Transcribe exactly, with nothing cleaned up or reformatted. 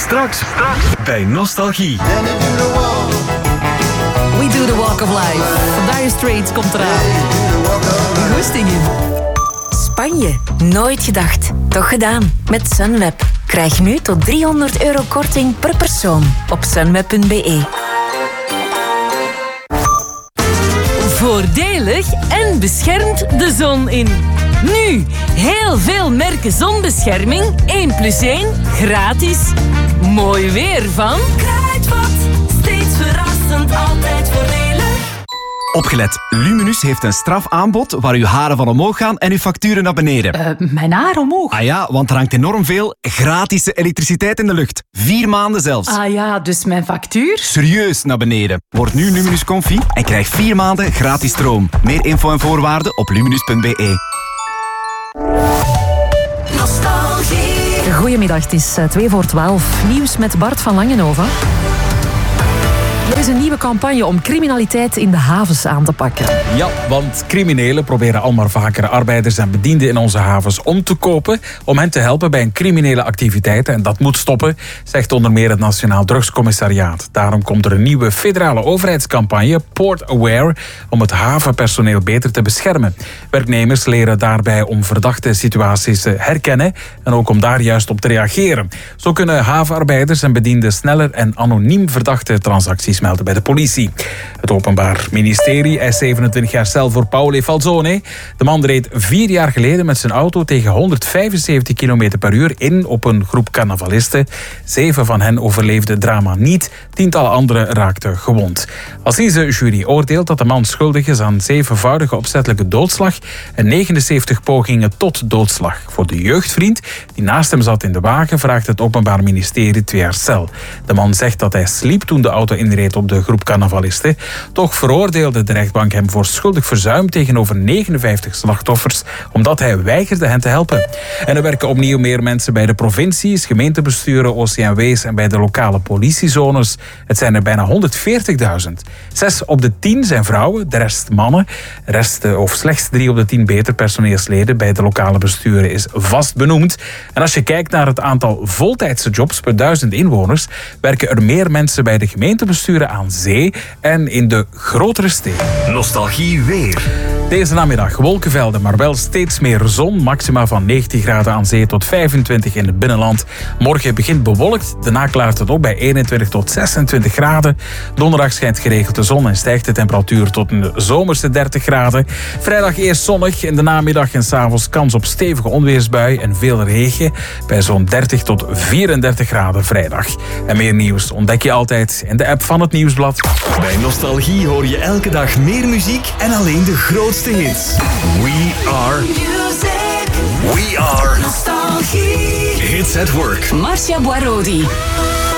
Straks, straks bij Nostalgie. We do the walk of life. Van Dire Straits komt eraan. Goesting in. Spanje. Nooit gedacht. Toch gedaan. Met Sunweb. Krijg nu tot driehonderd euro korting per persoon op sunweb punt be. Voordelig en beschermt de zon in. Nu, heel veel merken zonbescherming. één plus één, gratis. Mooi weer van Kruidvat. Steeds verrassend, altijd voordelig. Opgelet, Luminus heeft een strafaanbod waar uw haren van omhoog gaan en uw facturen naar beneden. Uh, mijn haar omhoog? Ah ja, want er hangt enorm veel gratis elektriciteit in de lucht. Vier maanden zelfs. Ah ja, dus mijn factuur? Serieus naar beneden. Word nu Luminus Comfy en krijg vier maanden gratis stroom. Meer info en voorwaarden op luminus punt be. Nostalgie. Goedemiddag, het is twee voor twaalf. Nieuws met Bart van Langenhoven. Er is een nieuwe campagne om criminaliteit in de havens aan te pakken. Ja, want criminelen proberen al maar vaker arbeiders en bedienden in onze havens om te kopen om hen te helpen bij een criminele activiteit. En dat moet stoppen, zegt onder meer het Nationaal Drugscommissariaat. Daarom komt er een nieuwe federale overheidscampagne, Port Aware, om het havenpersoneel beter te beschermen. Werknemers leren daarbij om verdachte situaties te herkennen en ook om daar juist op te reageren. Zo kunnen havenarbeiders en bedienden sneller en anoniem verdachte transacties melden bij de politie. Het Openbaar Ministerie eist zevenentwintig jaar cel voor Paolo Falzone. De man reed vier jaar geleden met zijn auto tegen honderdvijfenzeventig kilometer per uur in op een groep carnavalisten. Zeven van hen overleefden het drama niet. Tientallen anderen raakten gewond. Assisejury oordeelt dat de man schuldig is aan zevenvoudige opzettelijke doodslag en negenenzeventig pogingen tot doodslag. Voor de jeugdvriend die naast hem zat in de wagen vraagt het Openbaar Ministerie twee jaar cel. De man zegt dat hij sliep toen de auto inreed op de groep carnavalisten. Toch veroordeelde de rechtbank hem voor schuldig verzuim tegenover negenenvijftig slachtoffers, omdat hij weigerde hen te helpen. En er werken opnieuw meer mensen bij de provincies, gemeentebesturen, O C M W's en bij de lokale politiezones. Het zijn er bijna honderdveertigduizend. Zes op de tien zijn vrouwen, de rest mannen. De rest, of slechts drie op de tien beter personeelsleden bij de lokale besturen is vast benoemd. En als je kijkt naar het aantal voltijdse jobs per duizend inwoners, werken er meer mensen bij de gemeentebesturen aan zee en in de grotere steden. Nostalgie weer. Deze namiddag wolkenvelden, maar wel steeds meer zon. Maxima van negentien graden aan zee tot vijfentwintig in het binnenland. Morgen begint bewolkt, daarna klaart het op bij eenentwintig tot zesentwintig graden. Donderdag schijnt geregeld de zon en stijgt de temperatuur tot een zomerse dertig graden. Vrijdag eerst zonnig, in de namiddag en 's avonds kans op stevige onweersbui en veel regen bij zo'n dertig tot vierendertig graden vrijdag. En meer nieuws ontdek je altijd in de app van het Nieuwsblad. Bij Nostalgie hoor je elke dag meer muziek en alleen de grootste hits. We are music. We are Nostalgie. Hits at work. Marcia Boirodi.